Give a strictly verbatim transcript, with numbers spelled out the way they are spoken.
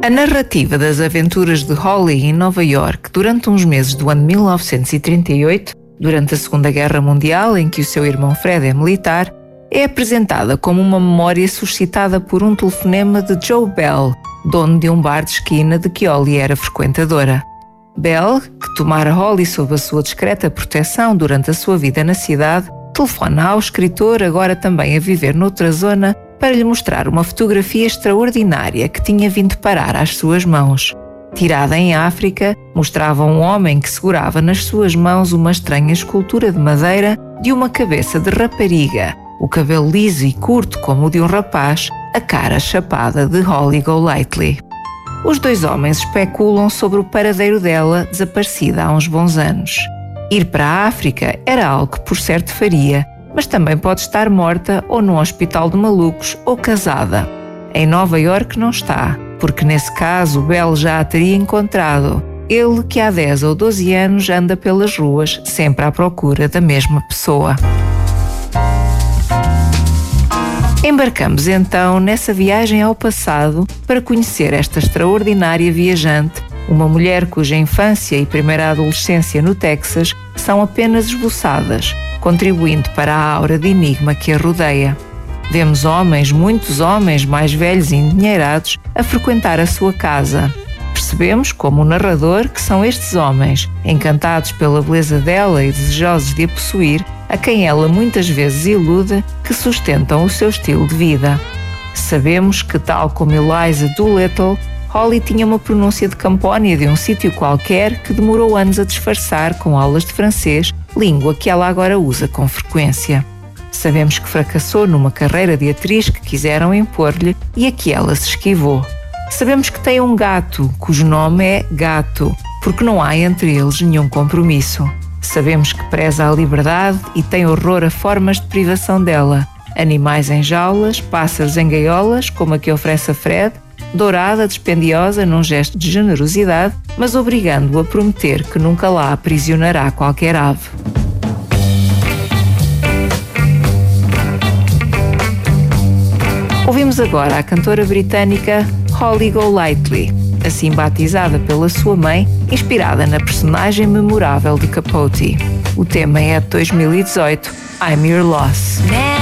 A narrativa das aventuras de Holly em Nova York durante uns meses do ano mil novecentos e trinta e oito, durante a Segunda Guerra Mundial, em que o seu irmão Fred é militar, é apresentada como uma memória suscitada por um telefonema de Joe Bell, dono de um bar de esquina de que Holly era frequentadora. Bell, que tomara Holly sob a sua discreta proteção durante a sua vida na cidade, telefona ao escritor, agora também a viver noutra zona, para lhe mostrar uma fotografia extraordinária que tinha vindo parar às suas mãos. Tirada em África, mostrava um homem que segurava nas suas mãos uma estranha escultura de madeira de uma cabeça de rapariga, o cabelo liso e curto como o de um rapaz, a cara chapada de Holly Golightly. Os dois homens especulam sobre o paradeiro dela, desaparecida há uns bons anos. Ir para a África era algo que por certo faria, mas também pode estar morta ou num hospital de malucos ou casada. Em Nova York não está, porque nesse caso Bell já a teria encontrado. Ele que há dez ou doze anos anda pelas ruas, sempre à procura da mesma pessoa. Embarcamos então nessa viagem ao passado para conhecer esta extraordinária viajante, uma mulher cuja infância e primeira adolescência no Texas são apenas esboçadas, contribuindo para a aura de enigma que a rodeia. Vemos homens, muitos homens mais velhos e endinheirados, a frequentar a sua casa. Percebemos, como o narrador, que são estes homens, encantados pela beleza dela e desejosos de a possuir, a quem ela muitas vezes ilude, que sustentam o seu estilo de vida. Sabemos que, tal como Eliza Doolittle, Holly tinha uma pronúncia de Campónia de um sítio qualquer que demorou anos a disfarçar com aulas de francês, língua que ela agora usa com frequência. Sabemos que fracassou numa carreira de atriz que quiseram impor-lhe e a que ela se esquivou. Sabemos que tem um gato, cujo nome é Gato, porque não há entre eles nenhum compromisso. Sabemos que preza a liberdade e tem horror a formas de privação dela. Animais em jaulas, pássaros em gaiolas, como a que oferece a Fred, dourada, dispendiosa num gesto de generosidade, mas obrigando-o a prometer que nunca lá aprisionará qualquer ave. Ouvimos agora a cantora britânica Holly Golightly, assim batizada pela sua mãe, inspirada na personagem memorável de Capote. O tema é de dois mil e dezoito, I'm Your Loss.